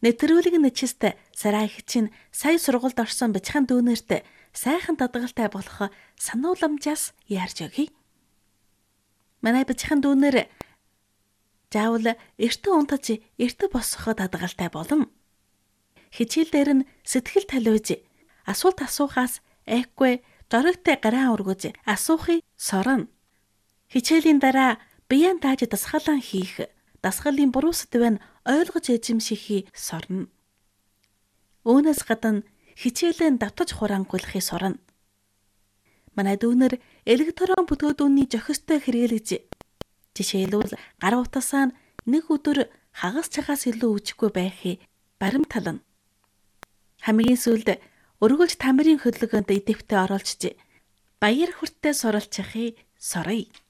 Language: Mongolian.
Нэвтрүүлэг нэчист Сарай их чинь сая сургуульд орсон бяцхан дүүнерт сайхан дадгалтай болох санууламжаас яарч өгье. Манай бяцхан дүүнер заавал эртөө унтаж эртөө босоход дадгалтай болно. Хичээл дээр нь сэтгэл талвиж асуулт асуухаас айхгүй зоригтой гараан ургуж асуухыг сорно. Хичээлийн дараа биеэн тааж дасгалан хийх, дасгалын буруу сэдвэн ойлгож эзэмшихийг сорно. Үүнээс гадна хичээлэн давтаж хураангуйлахыг сорно. Манай дүүнер электрон бүтээгдэхүүний зохистой хэрэглэж, жишээлбэл гар утасаа нэг өдөр хагас цагаас илүү үжихгүй байхыг баримтална. Хамгийн сүүлд өргөлж тамирын хөдөлгөөнд идэвхтэй оруулж баяр хүртээ суралцахыг соръё.